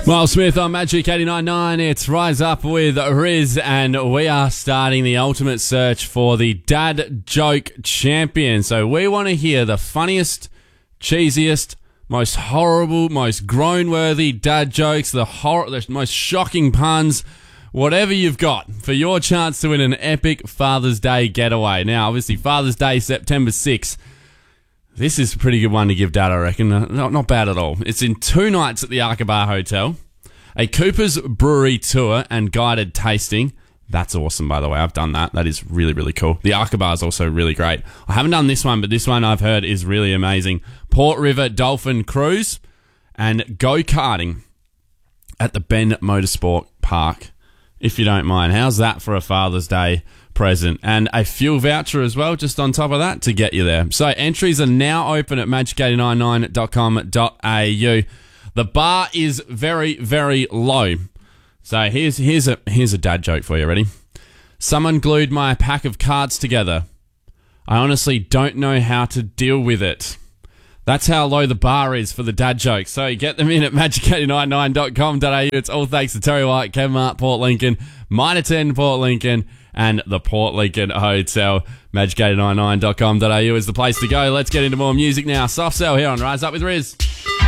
Miles Smith on Magic 89.9. It's Rise Up with Riz, and we are starting the ultimate search for the dad joke champion. So we want to hear the funniest, cheesiest, most horrible, most groan-worthy dad jokes, the most shocking puns, whatever you've got for your chance to win an epic Father's Day getaway. Now, obviously, Father's Day, September 6th. This is a pretty good one to give Dad, I reckon. Not bad at all. It's in 2 nights at the Bar Hotel, a Cooper's Brewery tour and guided tasting. That's awesome, by the way. I've done that. That is really, really cool. The Bar is also really great. I haven't done this one, but this one I've heard is really amazing. Port River Dolphin Cruise and go-karting at the Bend Motorsport Park, if you don't mind. How's that for a Father's Day present? And a fuel voucher as well, just on top of that, to get you there. So entries are now open at magic899.com.au. The bar is very, very low. So here's a dad joke for you. Ready? Someone glued my pack of cards together. I honestly don't know how to deal with it. That's how low the bar is for the dad jokes. So get them in at magic899.com.au. It's all thanks to Terry White, Kmart, Port Lincoln, Minor 10 Port Lincoln, and the Port Lincoln Hotel. Magic899.com.au is the place to go. Let's get into more music now. Soft Cell here on Rise Up with Riz.